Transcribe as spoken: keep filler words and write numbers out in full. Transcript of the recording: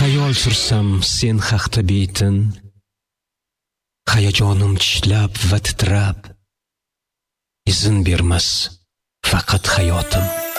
xayol sursam sen haqda beytin, hayajonim tishlab va titrab, izin bermas faqat hayotim.